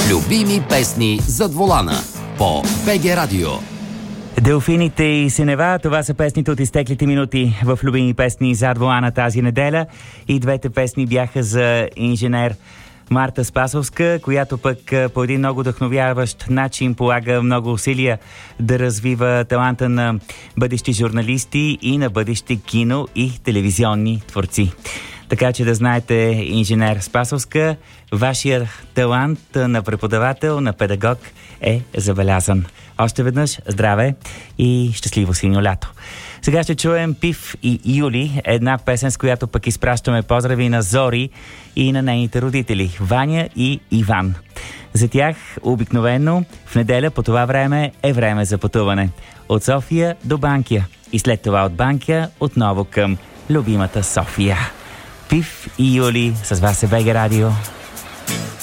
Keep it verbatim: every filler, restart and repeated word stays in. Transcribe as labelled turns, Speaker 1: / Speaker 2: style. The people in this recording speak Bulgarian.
Speaker 1: Любими песни зад волана по БГ Радио.
Speaker 2: Делфините и Синева, това са песните от изтеклите минути в Любими песни зад волана тази неделя. И двете песни бяха за инженер Марта Спасовска, която пък по един много вдъхновяващ начин полага много усилия да развива таланта на бъдещи журналисти и на бъдещи кино и телевизионни творци. Така че да знаете, инженер Спасовска, вашия талант на преподавател, на педагог е забелязан. Още веднъж здраве и щастливо синьо лято. Сега ще чуем Пив и Юли, една песен, с която пък изпращаме поздрави на Зори и на нейните родители, Ваня и Иван. За тях обикновено в неделя по това време е време за пътуване. От София до Банкя и след това от Банкя отново към любимата София. Пив и Юли, с вас е БГ Радио.